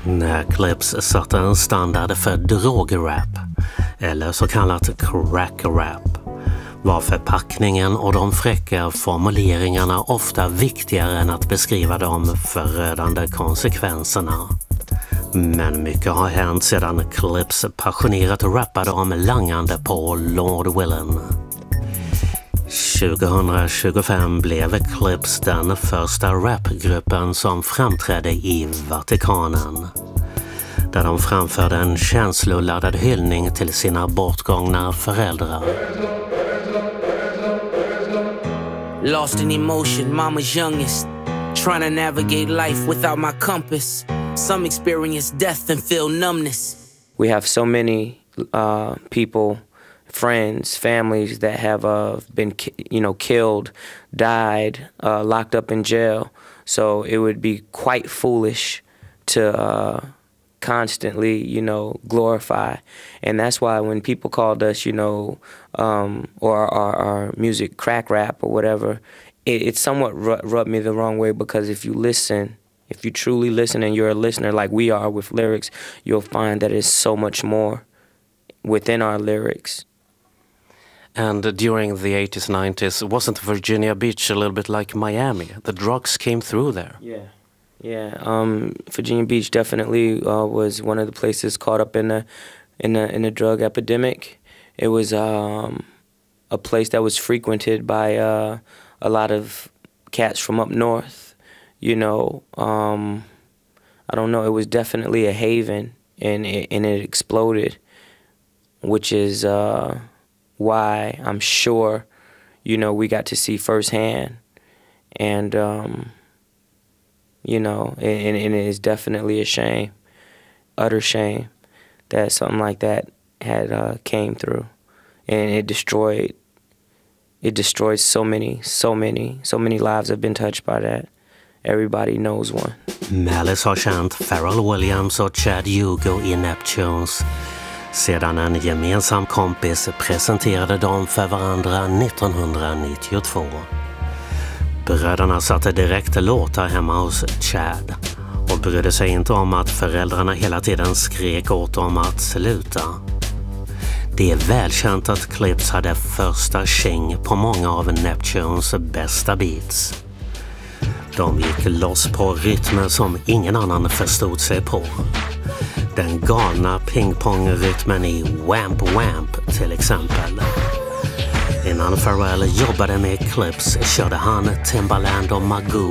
När Clips satte en standard för drograp, eller så kallat crack-rap, var förpackningen och de fräcka formuleringarna ofta viktigare än att beskriva de förödande konsekvenserna. Men mycket har hänt sedan Clips passionerat rappade om langande på Lord Willin. 2025 blev Clips den första rapgruppen som framträdde i Vatikanen, där de framförde en känsloladdad hyllning till sina bortgångna föräldrar. Lost in emotion, mama's youngest, trying to navigate life without my compass. Some experience death and feel numbness. We have so many people, friends, families that have been, killed, died, locked up in jail. So it would be quite foolish to constantly, glorify. And that's why when people called us, or our music crack rap or whatever, it somewhat rubbed me the wrong way, because if you truly listen and you're a listener like we are with lyrics, you'll find that it's so much more within our lyrics. And during the 80s, 90s, wasn't Virginia Beach a little bit like Miami? The drugs came through there. Yeah. Virginia Beach definitely was one of the places caught up in the drug epidemic. It was a place that was frequented by a lot of cats from up north. I don't know. It was definitely a haven, and it exploded, which is why I'm sure, we got to see firsthand, and and it is definitely a shame, utter shame, that something like that had came through, and it destroyed so many lives have been touched by that. Everybody knows one. Malice har känt Pharrell Williams och Chad Hugo i Neptunes. Sedan en gemensam kompis presenterade dem för varandra 1992. Bröderna satte direkt låtar hemma hos Chad och brydde sig inte om att föräldrarna hela tiden skrek åt dem att sluta. Det är välkänt att Clips hade första tjing på många av Neptunes bästa beats. De gick loss på rytmer som ingen annan förstod sig på. Den galna pingpong-rytmen i Wamp Wamp till exempel. Innan Pharrell jobbade med Clips körde han Timbaland och Magoo